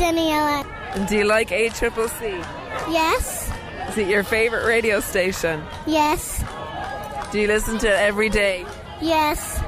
Jenny Ellen. And do you like ACCC? Yes. Is it your favourite radio station? Yes. Do you listen to it every day? Yes.